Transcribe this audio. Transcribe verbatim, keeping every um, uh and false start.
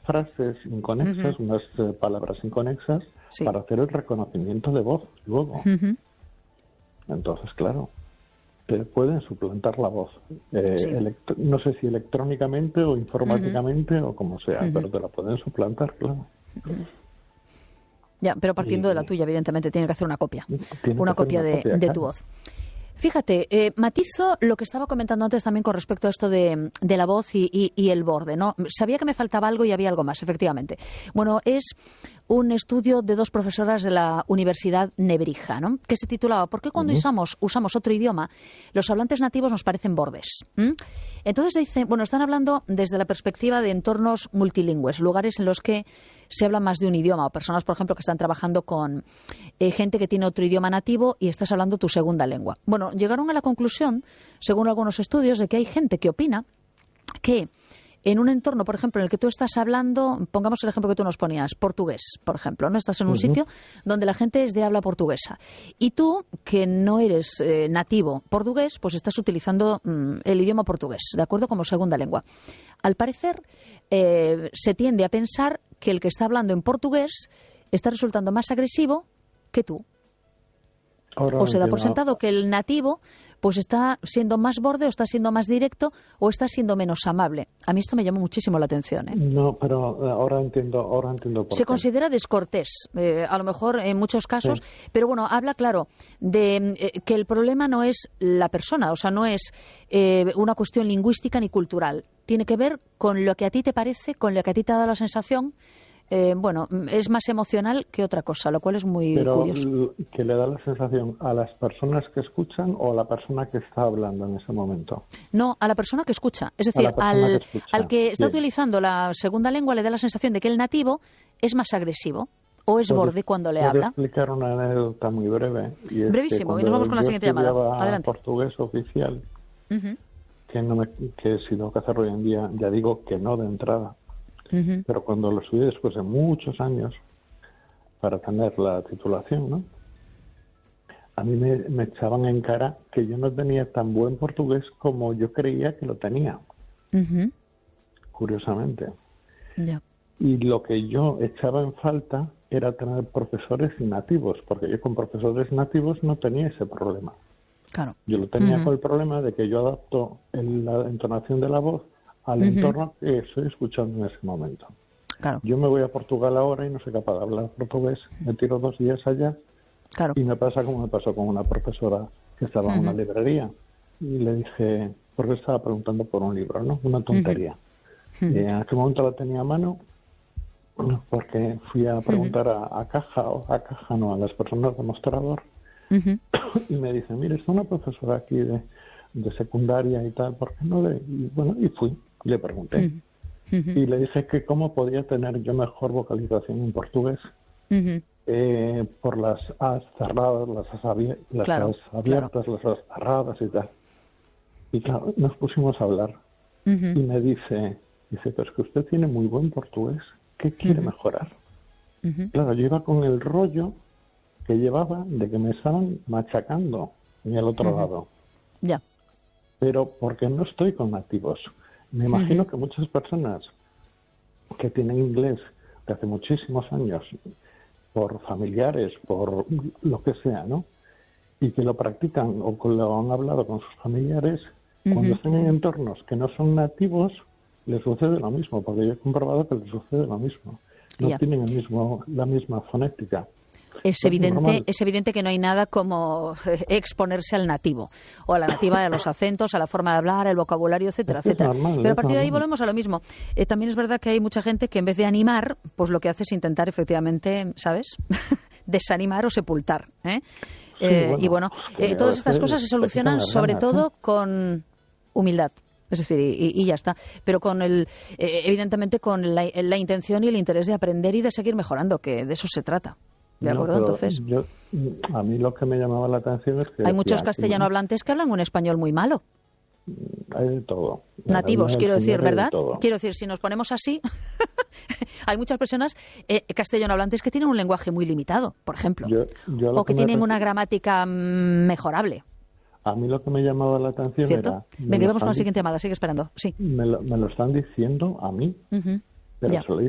frases inconexas, uh-huh. unas eh, palabras inconexas, sí. para hacer el reconocimiento de voz luego. Uh-huh. Entonces, claro, te pueden suplantar la voz. Eh, sí. electro- no sé si electrónicamente o informáticamente uh-huh. o como sea, uh-huh. pero te la pueden suplantar, claro. Uh-huh. Ya, pero partiendo y, de la tuya, evidentemente, tiene que hacer una copia. Una copia, una de, copia de claro. tu voz. Fíjate, eh, matizo lo que estaba comentando antes también con respecto a esto de, de la voz y, y, y el borde, ¿no? Sabía que me faltaba algo y había algo más, efectivamente. Bueno, es un estudio de dos profesoras de la Universidad Nebrija, ¿no? Que se titulaba ¿Por qué cuando uh-huh. usamos, usamos otro idioma, los hablantes nativos nos parecen bordes? ¿Mm? Entonces dicen, bueno, están hablando desde la perspectiva de entornos multilingües, lugares en los que se habla más de un idioma, o personas, por ejemplo, que están trabajando con eh, gente que tiene otro idioma nativo y estás hablando tu segunda lengua. Bueno, llegaron a la conclusión, según algunos estudios, de que hay gente que opina que en un entorno, por ejemplo, en el que tú estás hablando, pongamos el ejemplo que tú nos ponías, portugués, por ejemplo, ¿no? Estás en un uh-huh. sitio donde la gente es de habla portuguesa. Y tú, que no eres eh, nativo portugués, pues estás utilizando mm, el idioma portugués, ¿de acuerdo? Como segunda lengua. Al parecer, eh, se tiende a pensar que el que está hablando en portugués está resultando más agresivo que tú. Ahora o se da por sentado que el nativo pues está siendo más borde o está siendo más directo o está siendo menos amable. A mí esto me llamó muchísimo la atención, ¿eh? No, pero ahora entiendo, ahora entiendo por Se qué. considera descortés, eh, a lo mejor en muchos casos, sí. pero bueno, habla claro de eh, que el problema no es la persona, o sea, no es eh, una cuestión lingüística ni cultural. Tiene que ver con lo que a ti te parece, con lo que a ti te ha dado la sensación. Eh, bueno, es más emocional que otra cosa, lo cual es muy Pero, curioso. ¿que le da la sensación a las personas que escuchan o a la persona que está hablando en ese momento? No, a la persona que escucha. Es decir, al que, al que está Bien. utilizando la segunda lengua le da la sensación de que el nativo es más agresivo o es borde cuando le habla. Voy a explicar una anécdota muy breve. Y es Brevísimo, y nos vamos con la siguiente llamada. Adelante. Portugués oficial, uh-huh. que, no me, que si tengo que hacerlo hoy en día, ya digo que no de entrada. Uh-huh. Pero cuando lo estudié después de muchos años para tener la titulación, ¿no? A mí me, me echaban en cara que yo no tenía tan buen portugués como yo creía que lo tenía. Uh-huh. Curiosamente. Yeah. Y lo que yo echaba en falta era tener profesores nativos, porque yo con profesores nativos no tenía ese problema. Claro. Yo lo tenía uh-huh. con el problema de que yo adapto el, la entonación de la voz al uh-huh. entorno que estoy escuchando en ese momento. Claro. Yo me voy a Portugal ahora y no soy capaz de hablar portugués, me tiro dos días allá claro. y me pasa como me pasó con una profesora que estaba uh-huh. en una librería y le dije, porque estaba preguntando por un libro, ¿no? Una tontería. Uh-huh. Y en aquel momento la tenía a mano porque fui a preguntar uh-huh. a, a caja, o a caja no, a las personas de mostrador uh-huh. y me dice, mire, está una profesora aquí de, de secundaria y tal, ¿por qué no le...? Y bueno, y fui. Le pregunté uh-huh. Uh-huh. y le dije que cómo podía tener yo mejor vocalización en portugués uh-huh. eh, por las as cerradas, las as, abier- las claro, as abiertas, claro. las as cerradas y tal. Y claro, nos pusimos a hablar uh-huh. y me dice, dice, pero es que usted tiene muy buen portugués, ¿qué quiere uh-huh. mejorar? Uh-huh. Claro, yo iba con el rollo que llevaba de que me estaban machacando en el otro uh-huh. lado. Ya. Yeah. Pero porque no estoy con nativos. Me imagino uh-huh. que muchas personas que tienen inglés de hace muchísimos años, por familiares, por lo que sea, ¿no? Y que lo practican o que lo han hablado con sus familiares, uh-huh. cuando están en entornos que no son nativos, les sucede lo mismo, porque yo he comprobado que les sucede lo mismo. No yeah. tienen el mismo, la misma fonética. Es evidente, es evidente que no hay nada como exponerse al nativo, o a la nativa, a los acentos, a la forma de hablar, el vocabulario, etcétera, etcétera. Normal, Pero a partir de ahí volvemos a lo mismo. Eh, también es verdad que hay mucha gente que en vez de animar, pues lo que hace es intentar efectivamente, ¿sabes?, desanimar o sepultar. ¿eh? Sí, eh, bueno, y bueno, eh, todas estas cosas se solucionan sobre todo con humildad. Es decir, y, y ya está. Pero con el, eh, evidentemente con la, la intención y el interés de aprender y de seguir mejorando, que de eso se trata. ¿De acuerdo? No, Entonces, yo, a mí lo que me llamaba la atención es que... Hay decía, muchos castellano hablantes que hablan un español muy malo. Hay de todo. Nativos, quiero decir, ¿verdad? Quiero decir, si nos ponemos así, hay muchas personas eh, castellano hablantes que tienen un lenguaje muy limitado, por ejemplo. Yo, yo o que, que tienen me... una gramática mejorable. A mí lo que me llamaba la atención ¿Cierto? era... Venga, vamos con la siguiente llamada, sigue esperando. Sí. Me lo, me lo están diciendo a mí, uh-huh. pero ya. se lo